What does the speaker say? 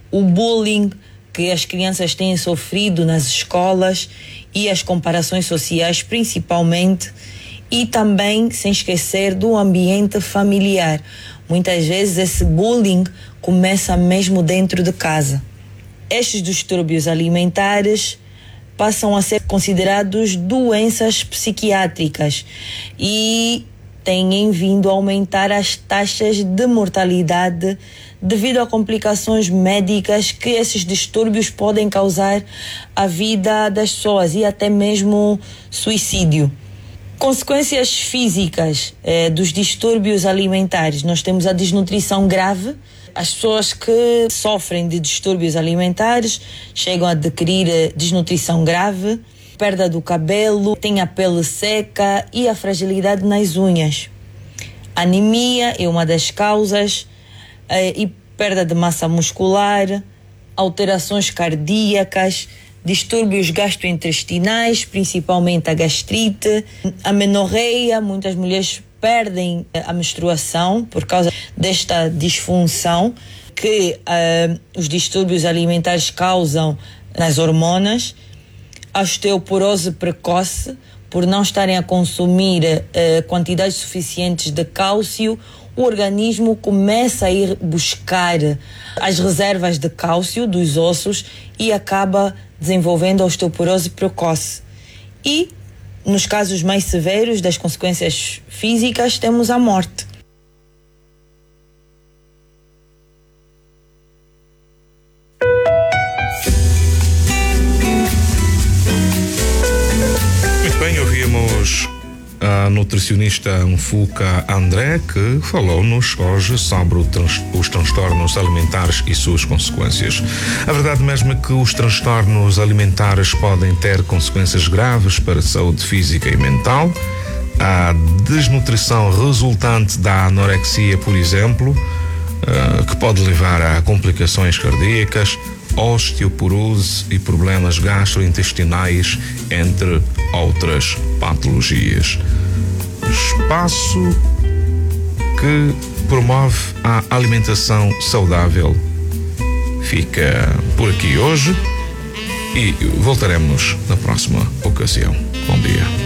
o bullying que as crianças têm sofrido nas escolas e as comparações sociais principalmente, e também sem esquecer do ambiente familiar. Muitas vezes esse bullying começa mesmo dentro de casa. Estes distúrbios alimentares passam a ser considerados doenças psiquiátricas e têm vindo a aumentar as taxas de mortalidade devido a complicações médicas que esses distúrbios podem causar à vida das pessoas e até mesmo suicídio. Consequências físicas dos distúrbios alimentares: nós temos a desnutrição grave. As pessoas que sofrem de distúrbios alimentares chegam a adquirir desnutrição grave, perda do cabelo, tem a pele seca e a fragilidade nas unhas. Anemia é uma das causas, e perda de massa muscular, alterações cardíacas, distúrbios gastrointestinais, principalmente a gastrite, a menorreia. Muitas mulheres perdem a menstruação por causa desta disfunção que os distúrbios alimentares causam nas hormonas. A osteoporose precoce, por não estarem a consumir quantidades suficientes de cálcio, o organismo começa a ir buscar as reservas de cálcio dos ossos e acaba desenvolvendo a osteoporose precoce. E, nos casos mais severos das consequências físicas, temos a morte. Muito bem, ouvimos a nutricionista Mfuka André, que falou-nos hoje sobre os transtornos alimentares e suas consequências. A verdade mesmo é que os transtornos alimentares podem ter consequências graves para a saúde física e mental. A desnutrição resultante da anorexia, por exemplo, que pode levar a complicações cardíacas, osteoporose e problemas gastrointestinais, entre outras patologias. Espaço que promove a alimentação saudável fica por aqui hoje e voltaremos na próxima ocasião. Bom dia.